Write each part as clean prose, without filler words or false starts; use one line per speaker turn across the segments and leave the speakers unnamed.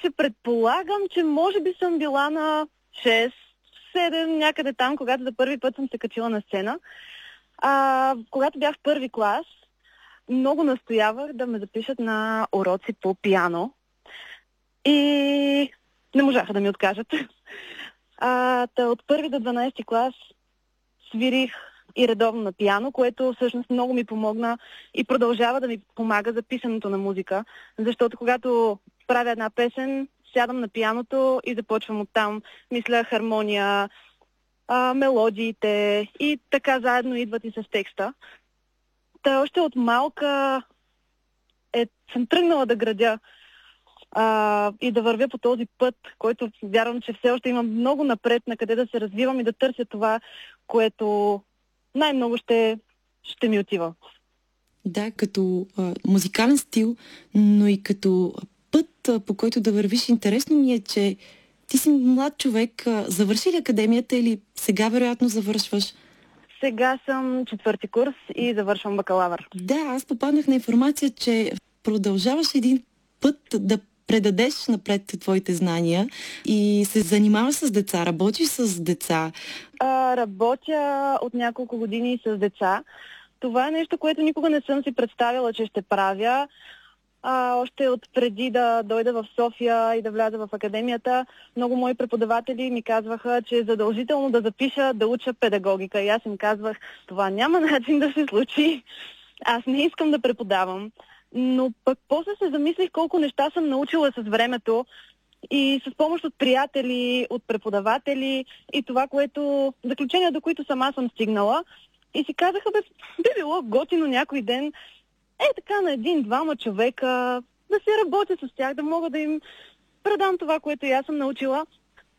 се предполагам, че може би съм била на 6, 7, някъде там, когато за първи път съм се качила на сцена. Когато бях в първи клас, много настоявах да ме запишат на уроци по пиано и не можаха да ми откажат. От първи до 12 клас свирих и редовно на пиано, което всъщност много ми помогна и продължава да ми помага за писането на музика, защото когато правя една песен, сядам на пианото и започвам оттам. Мисля хармония, мелодиите и така заедно идват и с текста. Още от малка съм тръгнала да градя и да вървя по този път, който вярвам, че все още имам много напред, на къде да се развивам и да търся това, което най-много ще ми отива.
Да, като музикален стил, но и като път, по който да вървиш. Интересно ми е, че ти си млад човек. Завърши ли академията или сега вероятно завършваш?
Сега съм 4-ти курс и завършвам бакалавър.
Да, аз попаднах на информация, че продължаваш един път да предадеш напред твоите знания и се занимаваш с деца, работиш с деца.
Работя от няколко години с деца. Това е нещо, което никога не съм си представила, че ще правя. Още от преди да дойда в София и да вляза в академията, много мои преподаватели ми казваха, че е задължително да запиша да уча педагогика. И аз им казвах, това няма начин да се случи. Аз не искам да преподавам. Но пък после се замислих колко неща съм научила с времето и с помощ от приятели, от преподаватели и това, заключения, до които сама съм стигнала. И си казаха, би било готино някой ден така на 1-2 човека да се работя с тях, да мога да им предам това, което и аз съм научила.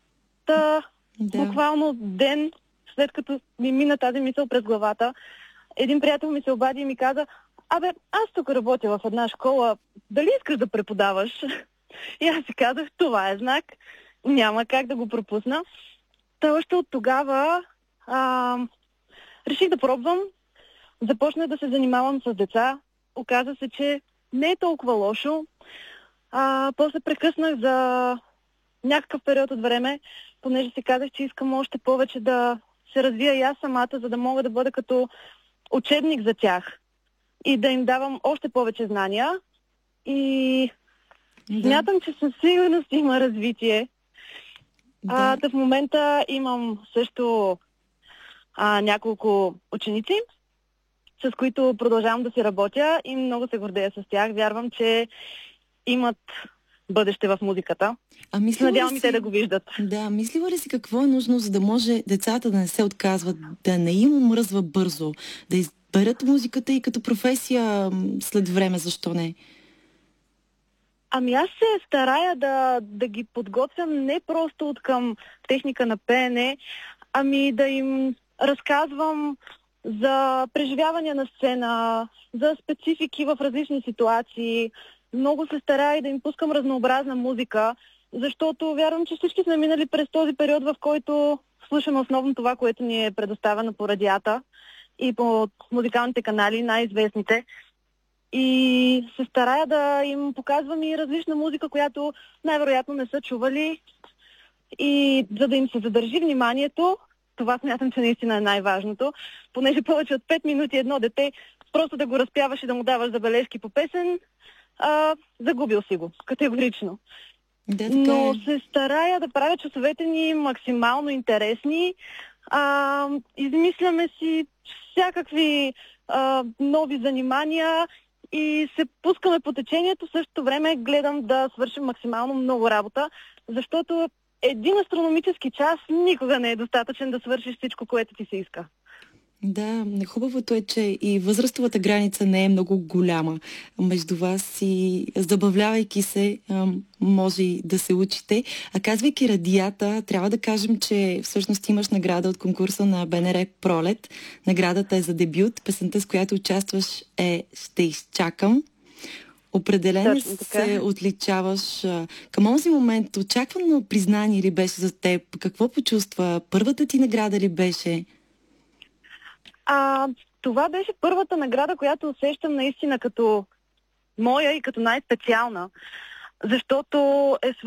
Буквално ден след като ми мина тази мисъл през главата, един приятел ми се обади и ми каза, аз тук работя в една школа, дали искаш да преподаваш? И аз си казах, това е знак, няма как да го пропусна. Още от тогава реших да пробвам, започнах да се занимавам с деца, оказа се, че не е толкова лошо. После прекъснах за някакъв период от време, понеже си казах, че искам още повече да се развия и аз самата, за да мога да бъда като учебник за тях и да им давам още повече знания. И смятам, че със сигурност има развитие. В момента имам също няколко ученици, с които продължавам да си работя и много се гордея с тях. Вярвам, че имат бъдеще в музиката. Надявам и те да го виждат.
Да, мислила ли си какво е нужно, за да може децата да не се отказват, да не им омръзва бързо, да изберат музиката и като професия след време, защо не?
Аз се старая да ги подготвям не просто от към техника на пеене, да им разказвам за преживявания на сцена, за специфики в различни ситуации. Много се старая и да им пускам разнообразна музика, защото вярвам, че всички сме минали през този период, в който слушаме основно това, което ни е предоставено по радиата и по музикалните канали, най-известните. И се старая да им показвам и различна музика, която най-вероятно не са чували. И за да им се задържи вниманието, това смятам, че наистина е най-важното, понеже повече от 5 минути едно дете, просто да го разпяваш и да му даваш забележки по песен, загубил си го, категорично. Но се старая да правя часовете ни максимално интересни. Измисляме си всякакви нови занимания и се пускаме по течението. В същото време гледам да свършим максимално много работа, защото един астрономически час никога не е достатъчен да свършиш всичко, което ти се иска.
Да, хубавото е, че и възрастовата граница не е много голяма между вас и забавлявайки се, може и да се учите. А казвайки радията, трябва да кажем, че всъщност имаш награда от конкурса на БНР Пролет. Наградата е за дебют. Песента, с която участваш, е "Ще изчакам". Определено се отличаваш. Към този момент очаквано признание ли беше за теб? Какво почувства? Първата ти награда ли беше?
Това беше първата награда, която усещам наистина като моя и като най-специална, защото е